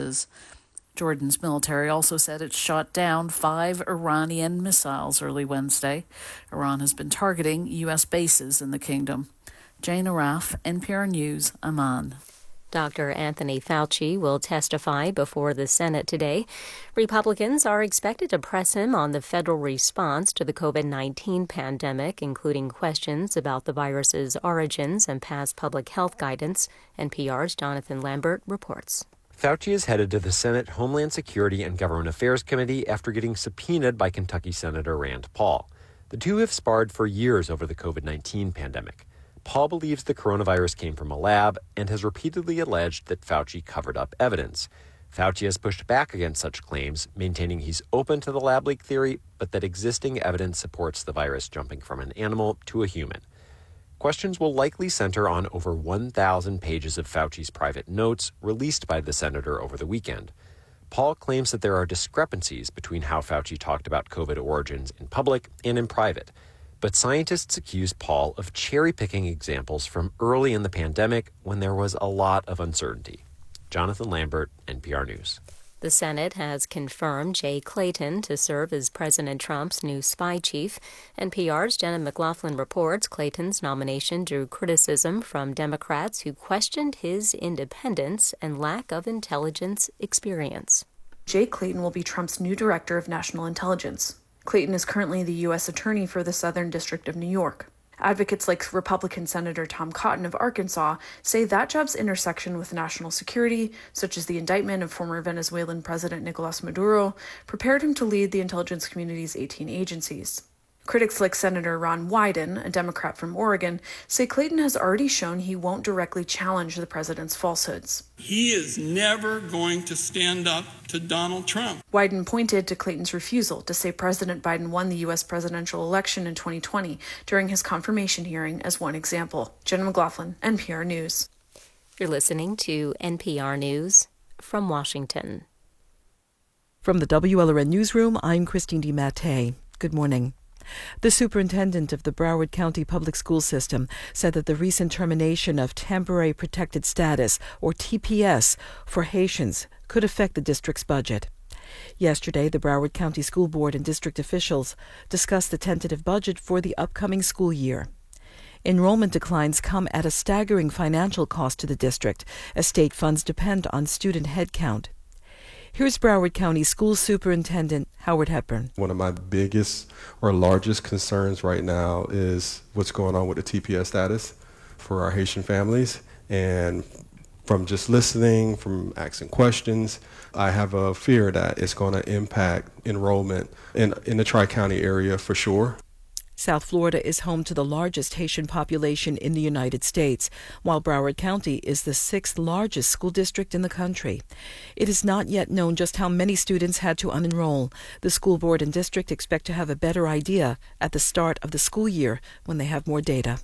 viruses. Jordan's military also said it shot down 5 Iranian missiles early Wednesday. Iran has been targeting U.S. bases in the kingdom. Jane Araf, NPR News, Amman. Dr. Anthony Fauci will testify before the Senate today. Republicans are expected to press him on the federal response to the COVID-19 pandemic, including questions about the virus's origins and past public health guidance. NPR's Jonathan Lambert reports. Fauci is headed to the Senate Homeland Security and Government Affairs Committee after getting subpoenaed by Kentucky Senator Rand Paul. The two have sparred for years over the COVID-19 pandemic. Paul believes the coronavirus came from a lab and has repeatedly alleged that Fauci covered up evidence. Fauci has pushed back against such claims, maintaining he's open to the lab leak theory, but that existing evidence supports the virus jumping from an animal to a human. Questions will likely center on over 1,000 pages of Fauci's private notes released by the senator over the weekend. Paul claims that there are discrepancies between how Fauci talked about COVID origins in public and in private. But scientists accuse Paul of cherry-picking examples from early in the pandemic when there was a lot of uncertainty. Jonathan Lambert, NPR News. The Senate has confirmed Jay Clayton to serve as President Trump's new spy chief. NPR's Jenna McLaughlin reports Clayton's nomination drew criticism from Democrats who questioned his independence and lack of intelligence experience. Jay Clayton will be Trump's new director of national intelligence. Clayton is currently the U.S. Attorney for the Southern District of New York. Advocates like Republican Senator Tom Cotton of Arkansas say that job's intersection with national security, such as the indictment of former Venezuelan President Nicolas Maduro, prepared him to lead the intelligence community's 18 agencies. Critics like Senator Ron Wyden, a Democrat from Oregon, say Clayton has already shown he won't directly challenge the president's falsehoods. He is never going to stand up to Donald Trump. Wyden pointed to Clayton's refusal to say President Biden won the U.S. presidential election in 2020 during his confirmation hearing as one example. Jenna McLaughlin, NPR News. You're listening to NPR News from Washington. From the WLRN Newsroom, I'm Christine DiMattei. Good morning. The superintendent of the Broward County Public School System said that the recent termination of Temporary Protected Status, or TPS, for Haitians could affect the district's budget. Yesterday, the Broward County School Board and district officials discussed the tentative budget for the upcoming school year. Enrollment declines come at a staggering financial cost to the district, as state funds depend on student headcount. Here's Broward County School Superintendent Howard Hepburn. One of my biggest or largest concerns right now is what's going on with the TPS status for our Haitian families. And from just listening, from asking questions, I have a fear that it's going to impact enrollment in the Tri-County area for sure. South Florida is home to the largest Haitian population in the United States, while Broward County is the 6th largest school district in the country. It is not yet known just how many students had to unenroll. The school board and district expect to have a better idea at the start of the school year when they have more data.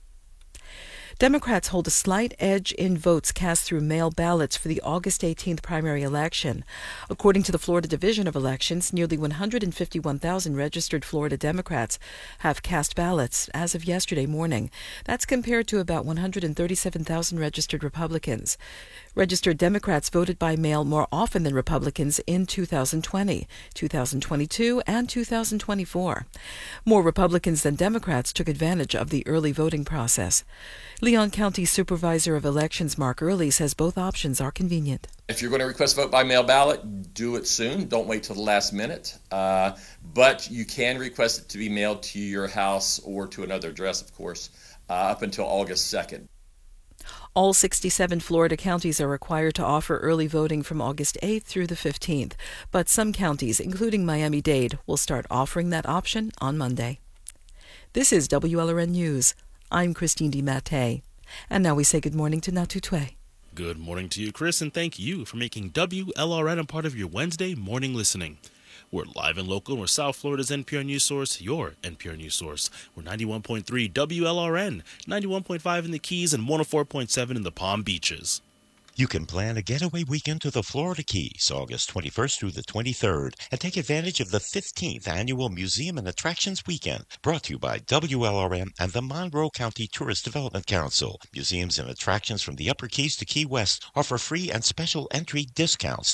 Democrats hold a slight edge in votes cast through mail ballots for the August 18th primary election. According to the Florida Division of Elections, nearly 151,000 registered Florida Democrats have cast ballots as of yesterday morning. That's compared to about 137,000 registered Republicans. Registered Democrats voted by mail more often than Republicans in 2020, 2022, and 2024. More Republicans than Democrats took advantage of the early voting process. Leon County Supervisor of Elections Mark Early says both options are convenient. If you're going to request a vote by mail ballot, do it soon. Don't wait till the last minute. But you can request it to be mailed to your house or to another address, of course, up until August 2nd. All 67 Florida counties are required to offer early voting from August 8th through the 15th, but some counties, including Miami-Dade, will start offering that option on Monday. This is WLRN News. I'm Christine DiMattei. And now we say good morning to Natutwe. Good morning to you, Chris, and thank you for making WLRN a part of your Wednesday morning listening. We're live and local. We're South Florida's NPR News Source, your NPR News Source. We're 91.3 WLRN, 91.5 in the Keys, and 104.7 in the Palm Beaches. You can plan a getaway weekend to the Florida Keys, August 21st through the 23rd, and take advantage of the 15th Annual Museum and Attractions Weekend, brought to you by WLRN and the Monroe County Tourist Development Council. Museums and attractions from the Upper Keys to Key West offer free and special entry discounts